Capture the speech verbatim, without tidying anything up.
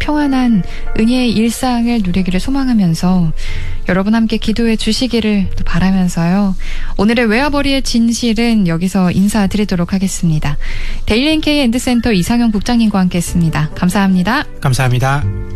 평안한 은혜의 일상을 누리기를 소망하면서 여러분 함께 기도해 주시기를 또 바라면서요. 오늘의 외화벌이의 진실은 여기서 인사드리도록 하겠습니다. 데일리엔케이 엔드센터 이상형 국장님과 함께했습니다. 감사합니다. 감사합니다.